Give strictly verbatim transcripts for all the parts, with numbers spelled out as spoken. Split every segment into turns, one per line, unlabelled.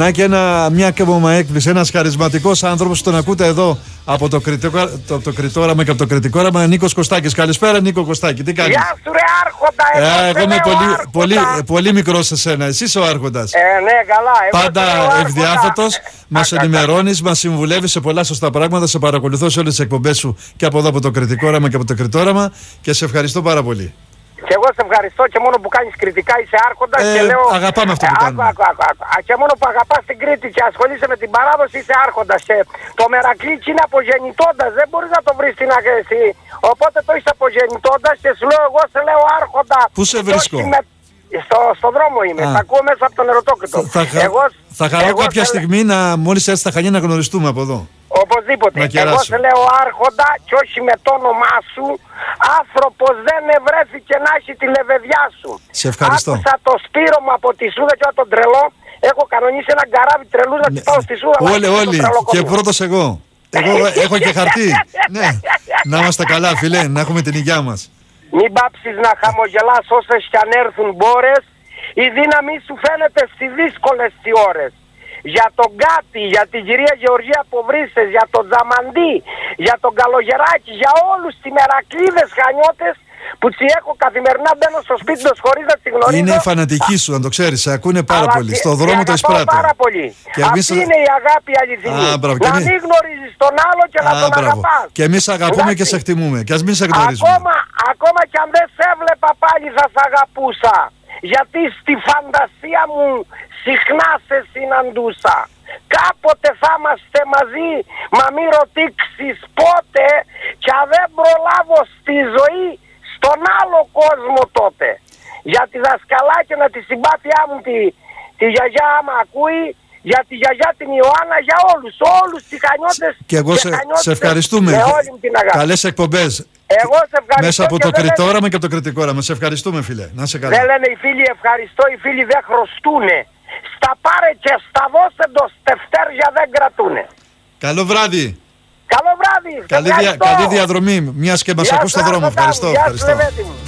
Να και ένα, μια ακόμα έκπληξη. Ένας χαρισματικός άνθρωπος, τον ακούτε εδώ από το, κριτικό, το, το κριτόραμα και από το κριτικόραμα, Νίκος Κωστάκης. Καλησπέρα, Νίκο Κωστάκη, τι κάνεις?
Γεια σου, ρε Άρχοντα.
Ε, εγώ είμαι πολύ, πολύ, πολύ μικρός σε σένα. Εσύ είσαι ο Άρχοντας.
Ε, ναι, καλά. Εγώ
Πάντα ευδιάφετος, μας ενημερώνεις, μας συμβουλεύεις σε πολλά σωστά πράγματα. Σε παρακολουθώ σε όλες τις εκπομπές σου και από εδώ από το κριτικόραμα και από το κριτόραμα και σε ευχαριστώ πάρα πολύ.
Και εγώ σε ευχαριστώ και μόνο που κάνεις κριτικά είσαι άρχοντας
ε,
και λέω...
Αγαπάμε αυτό που
ε,
κάνουμε.
άκου, άκου, άκου, άκου. Και μόνο που αγαπάς την Κρήτη και ασχολείσαι με την παράδοση είσαι άρχοντας. Και το Μερακλήτσι είναι απογεννητώντας, δεν μπορείς να το βρεις στην αγρεσή. Οπότε το είσαι απογεννητώντας και σου λέω εγώ σε λέω άρχοντα.
Πού σε βρίσκω?
Με... Στο, στο δρόμο είμαι, θα ακούω μέσα από τον ερωτόκριτο.
Θα, θα,
εγώ,
θα χαρώ
εγώ
κάποια
σε...
στιγμή να μόλις έρθει στα Χανιά να γνωριστούμε από εδώ.
Οπωσδήποτε. Εγώ σε λέω άρχοντα και όχι με το όνομά σου. Άνθρωπος δεν ευρέθηκε να έχει τη λεβεδιά σου.
Σε ευχαριστώ.
Άκουσα το Σπύρο μου από τη Σούδα και τον τρελό. Έχω κανονίσει ένα γκαράβι τρελούς να τους πάω στη Σούδα.
Όλοι, όλοι. Και πρώτος εγώ. Εγώ έχω και χαρτί. Ναι. Να είμαστε καλά, φίλε, να έχουμε την υγειά μας.
Μην πάψεις να χαμογελάς όσες κι αν έρθουν μπόρες. Η δύναμή σου φαίνεται στις δύσκολες τις ώρες. Για τον Κάτι, για την κυρία Γεωργία Ποβρίσες, για τον Τζαμαντή, για τον Καλογεράκη, για όλους τις μερακλείδες χανιώτες που τσι έχω καθημερινά, μπαίνω στο σπίτι τους χωρίς να τις γνωρίζω.
Είναι η φανατική σου, αν το ξέρεις, σε ακούνε πάρα
αλλά
πολύ. Στο δρόμο το εισπράττω.
Πάρα πολύ. Και
εμείς...
Αυτή είναι η αγάπη αληθινή.
Α, μπράβο,
να
εμείς...
μην γνωρίζεις τον άλλο και
Α,
να τον
μπράβο.
αγαπάς.
Και εμείς αγαπούμε
Εντάξει.
και σε εκτιμούμε. Και ας μην σε γνωρίζουμε.
Ακόμα, ακόμα και αν δεν σε έβλεπα πάλι θα σ' αγαπούσα. Γιατί στη φαντασία μου συχνά σε συναντούσα. Κάποτε θα είμαστε μαζί, μα μη ρωτήξεις πότε, και αν δεν προλάβω στη ζωή στον άλλο κόσμο τότε. Για τη δασκαλάκια, να τη συμπάθειά μου τη, τη γιαγιά άμα ακούει, για τη γιαγιά την Ιωάννα, για όλους, όλους τις χανιώτες.
Και εγώ σε, σε ευχαριστούμε.
Με όλη μου την αγάπη.
Καλές εκπομπές.
Εγώ σε ευχαριστώ.
Μέσα από
και
το κριτόραμα
λένε...
και από το κριτικόραμα. Σε ευχαριστούμε, φίλε. Να σε καλά.
Δεν λένε οι φίλοι ευχαριστώ, οι φίλοι δεν χρωστούνε. Στα πάρε και στα δώσε το στεφτέρια δεν κρατούνε.
Καλό βράδυ.
Καλό βράδυ.
Καλή, δια, καλή διαδρομή. Μιας και μας ακούς στον δρόμο. Ευχαριστώ.
Γεια
ευχαριστώ.
σου, μου.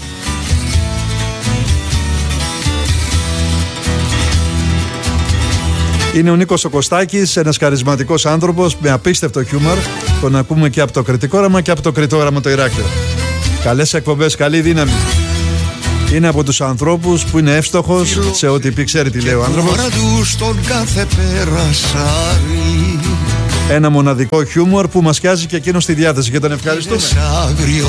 Είναι ο Νίκος ο Κωστάκης, ένας χαρισματικός άνθρωπος με απίστευτο χιούμορ. Τον ακούμε και από το κριτικόραμα και από το κριτόραμα το Ηράκλειο. Καλές εκπομπές, καλή δύναμη. Είναι από τους ανθρώπους που είναι εύστοχος σε ό,τι πει, ξέρει τι λέει ο άνθρωπος. Ένα μοναδικό χιούμορ που μας πιάζει και εκείνο στη διάθεση και τον ευχαριστούμε.